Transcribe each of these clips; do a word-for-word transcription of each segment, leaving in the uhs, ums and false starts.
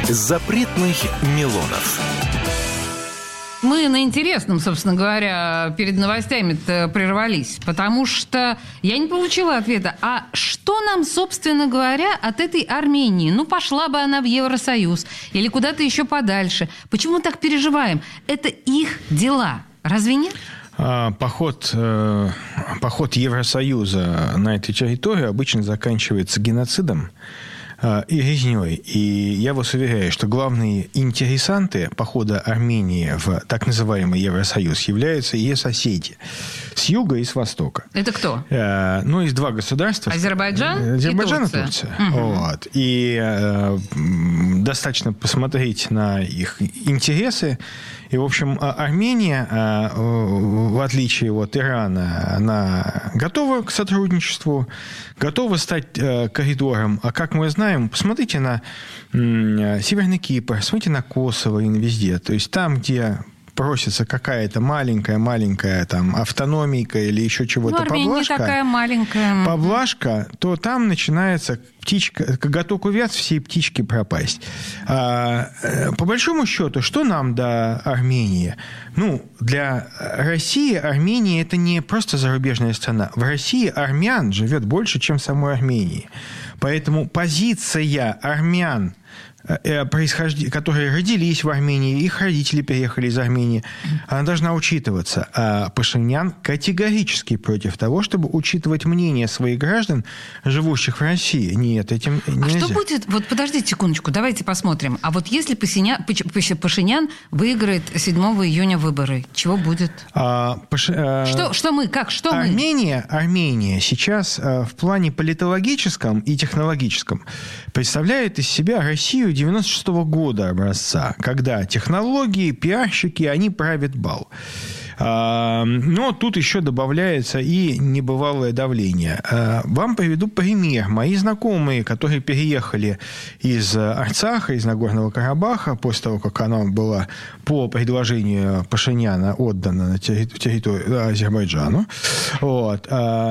Запретных Милонов. Мы на интересном, собственно говоря, перед новостями-то прервались, потому что я не получила ответа. А что нам, собственно говоря, от этой Армении? Ну, пошла бы она в Евросоюз или куда-то еще подальше. Почему мы так переживаем? Это их дела. Разве нет? Поход, поход Евросоюза на эту территорию обычно заканчивается геноцидом и резнёй. И я вас уверяю, что главные интересанты похода Армении в так называемый Евросоюз являются ее соседи с юга и с востока. Это кто? Ну, есть два государства. Азербайджан, Азербайджан и Турция. и Турция. Угу. Вот. И э, достаточно посмотреть на их интересы. И, в общем, Армения, в отличие от Ирана, она готова к сотрудничеству, готова стать коридором. А как мы знаем, посмотрите на Северный Кипр, посмотрите на Косово и везде. То есть там, где просится какая-то маленькая-маленькая там автономийка или еще чего-то, ну, поблажка, такая маленькая. поблажка, то там начинается птичка, коготок увяз, всей птички пропасть. А, по большому счету, что нам до Армении? Ну, для России Армения – это не просто зарубежная страна. В России армян живет больше, чем в самой Армении. Поэтому позиция армян, которые родились в Армении, их родители переехали из Армении, она должна учитываться. А Пашинян категорически против того, чтобы учитывать мнение своих граждан, живущих в России. Нет, этим нельзя. А что будет? Вот подождите секундочку, давайте посмотрим. А вот если Пашинян, Пашинян выиграет седьмого июня выборы, чего будет? А, Паш... что, что мы? Как? Что Армения, мы? Армения сейчас в плане политологическом и технологическом представляет из себя Россию девяносто шестого года образца, когда технологии, пиарщики, они правят бал. Но тут еще добавляется и небывалое давление. Вам приведу пример. Мои знакомые, которые переехали из Арцаха, из Нагорного Карабаха, после того, как она была по предложению Пашиняна отдана на территорию Азербайджану. Вот.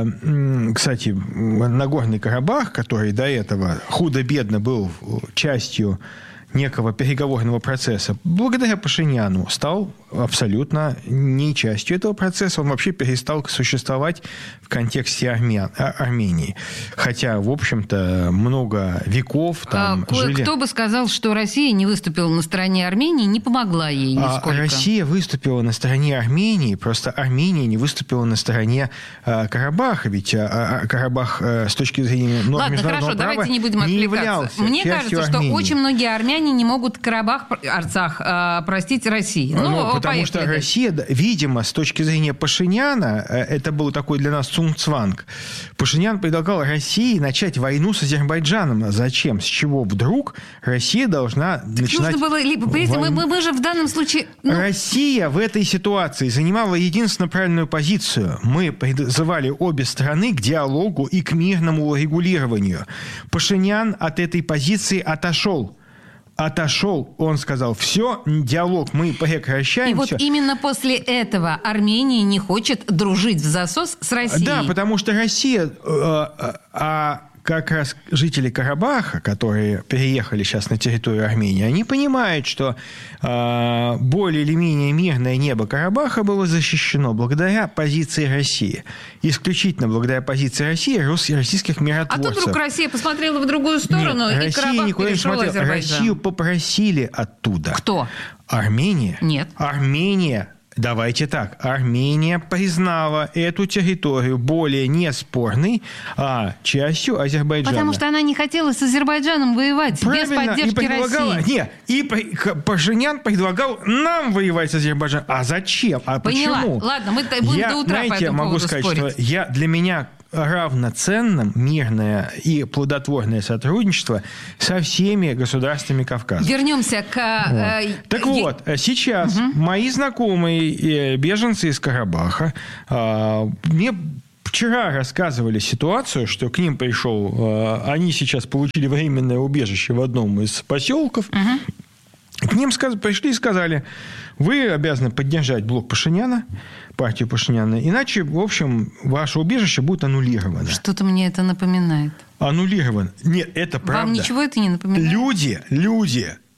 Кстати, Нагорный Карабах, который до этого худо-бедно был частью некого переговорного процесса, благодаря Пашиняну стал абсолютно не частью этого процесса. Он вообще перестал существовать в контексте Армян, Армении. Хотя, в общем-то, много веков там а, жили... Кто бы сказал, что Россия не выступила на стороне Армении, не помогла ей нисколько? А Россия выступила на стороне Армении, просто Армения не выступила на стороне а, Карабаха, ведь а, а, Карабах а, с точки зрения норм Ладно, международного хорошо, права давайте не будем не отвлекаться. Мне кажется, что Армении. очень многие армяне не могут Карабах, Арцах а, простить России. Ну, ну, потому что дальше. Россия, видимо, с точки зрения Пашиняна, это был такой для нас цугцванг. Пашинян предлагал России начать войну с Азербайджаном. Зачем? С чего вдруг Россия должна так начинать... Нужно было... Понимаете, мы, мы, мы же в данном случае... Ну... Россия в этой ситуации занимала единственно правильную позицию. Мы призывали обе страны к диалогу и к мирному регулированию. Пашинян от этой позиции отошел. Отошел, он сказал, все, диалог, мы прекращаем. И вот все. Именно после этого Армения не хочет дружить в засос с Россией. Да, потому что Россия, э, а как раз жители Карабаха, которые переехали сейчас на территорию Армении, они понимают, что э, более или менее мирное небо Карабаха было защищено благодаря позиции России. Исключительно благодаря позиции России и российских миротворцев. А тут вдруг Россия посмотрела в другую сторону, Нет, и Россия Карабах никуда не перешел смотрела. Азербайджан. Россию попросили оттуда. Кто? Армения. Нет. Армения. Давайте так. Армения признала эту территорию более не спорной, а частью Азербайджана. Потому что она не хотела с Азербайджаном воевать. Правильно, без поддержки и предлагала, России. Нет, и Пашинян предлагал нам воевать с Азербайджаном. А зачем? А Поняла. почему? Ладно, мы будем я, до утра знаете, по этому могу поводу сказать, спорить. что я, для меня равноценным мирное и плодотворное сотрудничество со всеми государствами Кавказа. Вернемся к... Вот. Э, так е... вот, сейчас угу. мои знакомые беженцы из Карабаха э, мне вчера рассказывали ситуацию, что к ним пришел... Э, они сейчас получили временное убежище в одном из поселков. Угу. К ним сказ... пришли и сказали, вы обязаны поддержать блок Пашиняна, партию Пашиняна, иначе, в общем, ваше убежище будет аннулировано. Что-то мне это напоминает. Аннулировано. Нет, это правда. Вам ничего это не напоминает? Люди, люди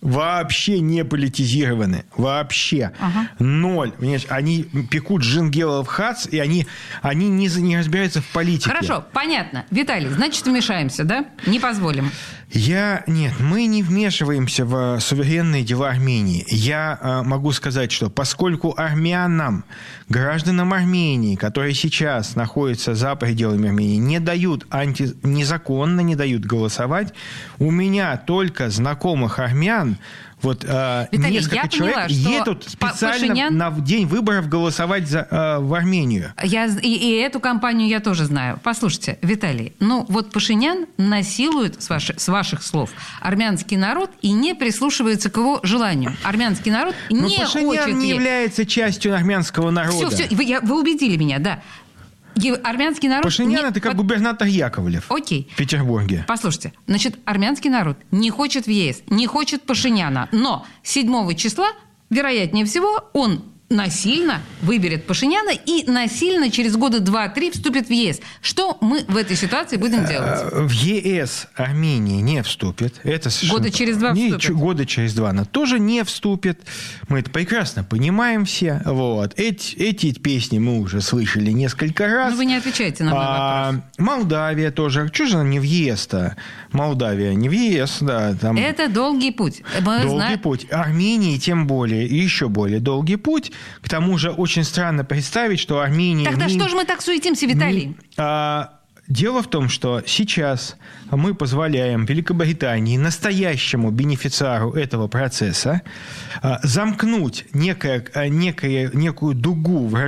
Вообще не политизированы. Вообще. Ага. Ноль. Понимаешь, они пекут Джингелов хац, и они, они не, не разбираются в политике. Хорошо, понятно. Виталий, значит, вмешаемся, да? Не позволим. Я... Нет, мы не вмешиваемся в суверенные дела Армении. Я э, могу сказать, что поскольку армянам, гражданам Армении, которые сейчас находятся за пределами Армении, не дают, анти... незаконно не дают голосовать, у меня только знакомых армян, вот э, Виталий, несколько человек поняла, едут специально Пашинян... на день выборов голосовать за, э, в Армению. Я, и, и эту кампанию я тоже знаю. Послушайте, Виталий, ну вот Пашинян насилует, с, ваши, с ваших слов, армянский народ и не прислушивается к его желанию. Армянский народ Но не Пашинян хочет... не ей... является частью армянского народа. Все, все, вы, я, вы убедили меня, да. Армянский народ... Пашинян не... это как губернатор Яковлев. Окей. В Петербурге. Послушайте, значит, армянский народ не хочет в ЕС, не хочет Пашиняна, но седьмого числа, вероятнее всего, он насильно выберет Пашиняна и насильно через года два-три вступит в ЕС. Что мы в этой ситуации будем делать? В ЕС Армения не вступит. Это года через два вступит. Года через два она тоже не вступит. Мы это прекрасно понимаем все. Вот. Эти, эти песни мы уже слышали несколько раз. Но вы не отвечаете на мой а, вопрос. Молдавия тоже. Чего же она не в ЕС-то? Молдавия не в ЕС, да. Там... Это долгий путь. Мы долгий зна... путь. Армении тем более, и еще более долгий путь. К тому же очень странно представить, что Армения... Тогда не... что же мы так суетимся, Виталий? Не... А... Дело в том, что сейчас мы позволяем Великобритании, настоящему бенефициару этого процесса, замкнуть некое, некое, некую дугу в,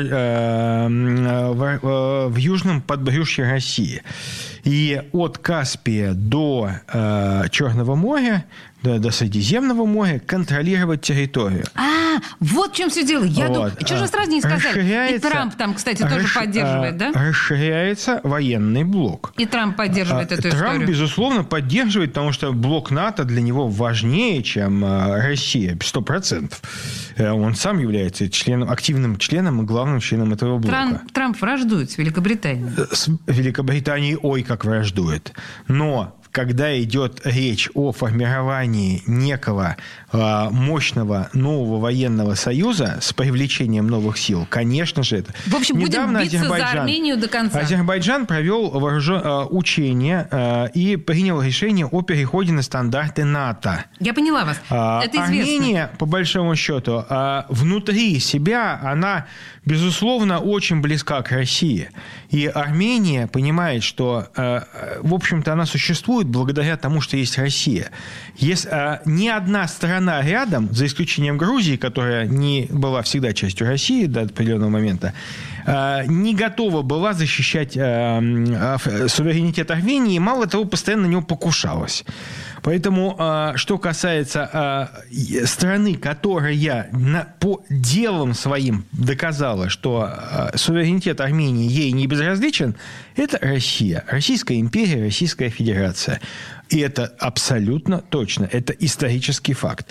в, в южном подбрюшье России. И от Каспия до э, Черного моря, до, до Средиземного моря контролировать территорию. А, вот в чем все дело. Я вот. думаю, что же сразу не сказали? И Трамп там, кстати, тоже расш... поддерживает, да? Расширяется военный блок. И Трамп поддерживает а, эту Трамп, историю. Трамп, безусловно, поддерживает, потому что блок НАТО для него важнее, чем Россия, сто процентов. Он сам является членом, активным членом и главным членом этого блока. Трамп, Трамп враждует с Великобританией. С Великобританией, ой, как враждует. Но когда идет речь о формировании некого э, мощного нового военного союза с привлечением новых сил, конечно же, это... В общем, Недавно будем биться за Армению до конца. Азербайджан провел вооружен... э, учение э, и принял решение о переходе на стандарты НАТО. Я поняла вас. Э, это известно. Армения, по большому счету, э, внутри себя, она, безусловно, очень близка к России. И Армения понимает, что, э, в общем-то, она существует благодаря тому, что есть Россия. Есть, а, ни одна страна рядом, за исключением Грузии, которая не была всегда частью России до определенного момента, а, не готова была защищать а, а, суверенитет Армении, и, мало того, постоянно на него покушалась. Поэтому, а, что касается а, страны, которая на, по делам своим доказала, что а, суверенитет Армении ей не безразличен, это Россия. Российская империя, Российская Федерация. И это абсолютно точно. Это исторический факт.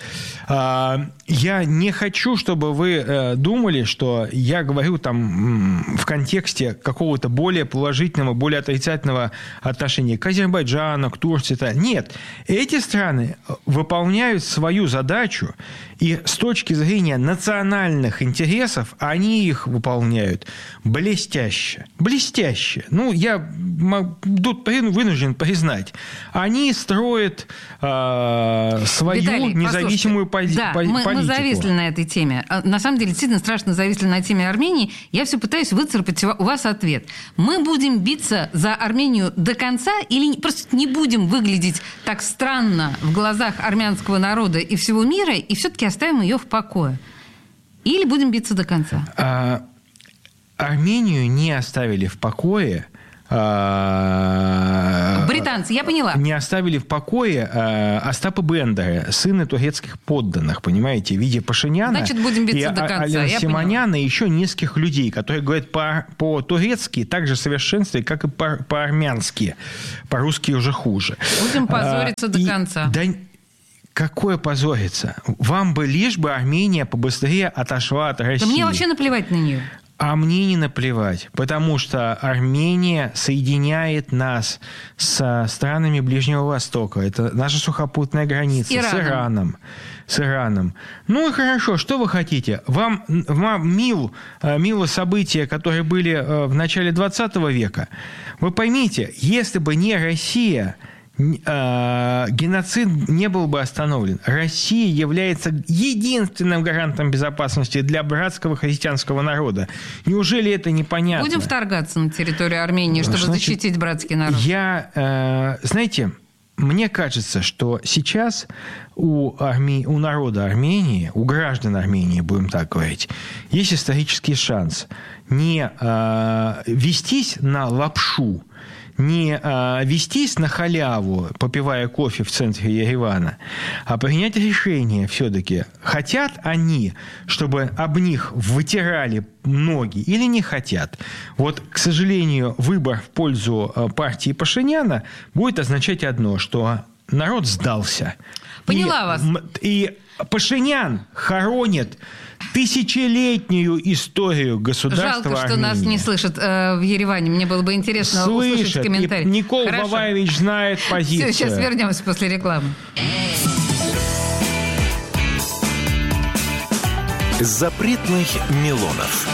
Я не хочу, чтобы вы думали, что я говорю там в контексте какого-то более положительного, более отрицательного отношения к Азербайджану, к Турции. Нет. Эти страны выполняют свою задачу, и с точки зрения национальных интересов они их выполняют блестяще. Блестяще. Ну, я тут вынужден признать. Они строят э, свою Виталий, независимую пози- да, по- мы, политику. Мы зависли на этой теме. На самом деле, действительно страшно зависли на теме Армении. Я все пытаюсь выцарапать у вас ответ. Мы будем биться за Армению до конца или просто не будем выглядеть так странно в глазах армянского народа и всего мира, и все-таки оставим ее в покое? Или будем биться до конца? А, Армению не оставили в покое. Британцы, я поняла. Не оставили в покое а, Остапа Бендера, сына турецких подданных, понимаете, в виде Пашиняна. Значит, будем биться и до конца. Аля Я Симоняна и еще нескольких людей, которые говорят по- по-турецки так же совершенстве, как и по- по-армянски. По-русски уже хуже. Будем позориться а, до и, конца. Да, какое позориться? Вам бы лишь бы Армения побыстрее отошла от России. Да мне вообще наплевать на нее. А мне не наплевать, потому что Армения соединяет нас с странами Ближнего Востока. Это наша сухопутная граница с Ираном. С Ираном. с Ираном. Ну и хорошо, что вы хотите? Вам, вам мил, мило события, которые были в начале двадцатого века. Вы поймите, если бы не Россия, геноцид не был бы остановлен. Россия является единственным гарантом безопасности для братского христианского народа. Неужели это непонятно? Будем вторгаться на территорию Армении, чтобы Значит, защитить братский народ? Я, знаете, мне кажется, что сейчас у, Арме... у народа Армении, у граждан Армении, будем так говорить, есть исторический шанс не э, вестись на лапшу, не а, вестись на халяву, попивая кофе в центре Еревана, а принять решение все-таки, хотят они, чтобы об них вытирали ноги или не хотят. Вот, к сожалению, выбор в пользу партии Пашиняна будет означать одно, что народ сдался. Поняла и, вас. И Пашинян хоронит тысячелетнюю историю государства Жалко, что Армении. нас не слышат э, в Ереване. Мне было бы интересно Слышат, услышать комментарий. И Никол Хорошо. Бабаевич знает позицию. Все, сейчас вернемся после рекламы. Запретных Милонов.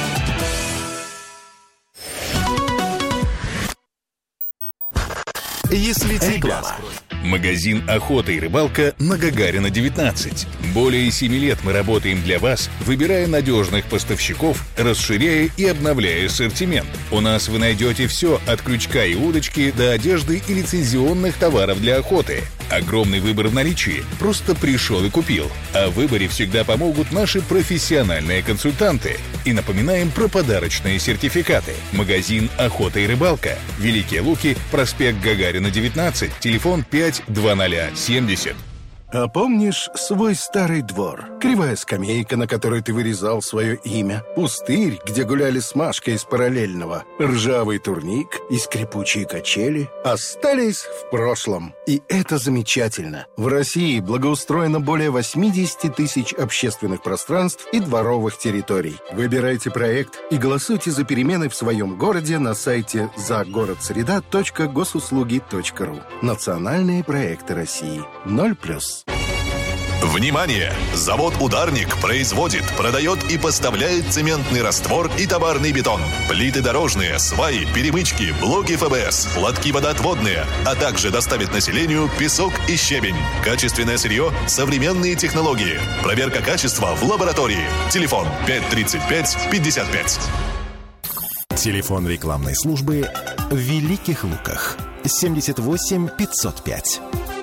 Если тебя... Магазин «Охота и рыбалка» на Гагарина, девятнадцать. Более семи лет мы работаем для вас, выбирая надежных поставщиков, расширяя и обновляя ассортимент. У нас вы найдете все от крючка и удочки до одежды и лицензионных товаров для охоты. Огромный выбор в наличии. Просто пришел и купил. А в выборе всегда помогут наши профессиональные консультанты. И напоминаем про подарочные сертификаты. Магазин «Охота и рыбалка». Великие Луки, проспект Гагарина, девятнадцать, телефон пять два ноль семьдесят. А помнишь свой старый двор? Кривая скамейка, на которой ты вырезал свое имя. Пустырь, где гуляли с Машкой из параллельного. Ржавый турник и скрипучие качели остались в прошлом. И это замечательно. В России благоустроено более восемьдесят тысяч общественных пространств и дворовых территорий. Выбирайте проект и голосуйте за перемены в своем городе на сайте загородсреда точка госуслуги точка ру. Национальные проекты России. ноль плюс. Внимание! Завод «Ударник» производит, продает и поставляет цементный раствор и товарный бетон, плиты дорожные, сваи, перемычки, блоки эф бэ эс, лотки водоотводные, а также доставит населению песок и щебень. Качественное сырье, современные технологии. Проверка качества в лаборатории. Телефон пять тридцать пять пятьдесят пять. Телефон рекламной службы в Великих Луках. семьдесят восемь пятьсот пять.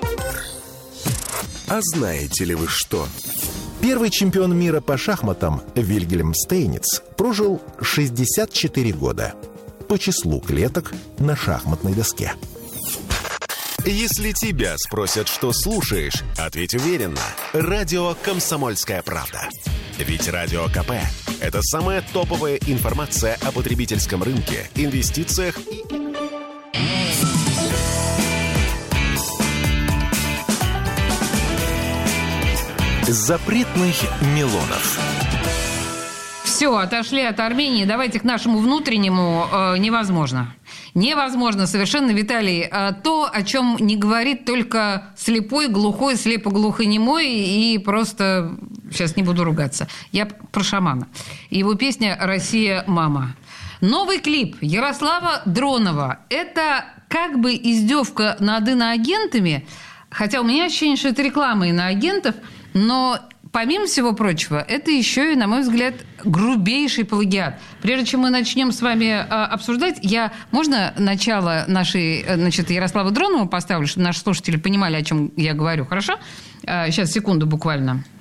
А знаете ли вы что? Первый чемпион мира по шахматам Вильгельм Стейниц прожил шестьдесят четыре года по числу клеток на шахматной доске. Если тебя спросят, что слушаешь, ответь уверенно. Радио «Комсомольская правда». Ведь Радио ка пэ – это самая топовая информация о потребительском рынке, инвестициях и... Запретных Милонов. Все, отошли от Армении. Давайте к нашему внутреннему. Э, невозможно. Невозможно совершенно, Виталий. Э, то, о чем не говорит только слепой, глухой, слепо-глухонемой и просто... Сейчас не буду ругаться. Я про шамана. Его песня «Россия, мама». Новый клип Ярослава Дронова. Это как бы издевка над иноагентами. Хотя у меня ощущение, что это реклама иноагентов. Но, помимо всего прочего, это еще и, на мой взгляд, грубейший плагиат. Прежде чем мы начнем с вами э, обсуждать, я... Можно начало нашей, значит, Ярослава Дронова поставлю, чтобы наши слушатели понимали, о чем я говорю, хорошо? Э, сейчас, секунду буквально.